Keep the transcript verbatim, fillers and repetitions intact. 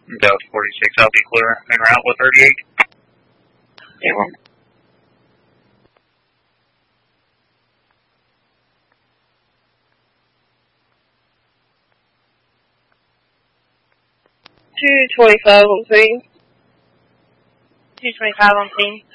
Delta forty-six, I'll be clear en route with thirty-eight. Yeah. two twenty-five on scene. two twenty-five on scene.